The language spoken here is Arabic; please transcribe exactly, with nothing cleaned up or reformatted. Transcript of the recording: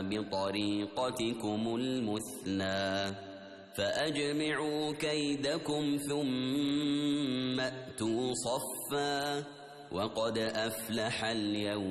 بطريقتكم المثلى فأجمعوا كيدكم ثم أتوا صفا وقد أفلح اليوم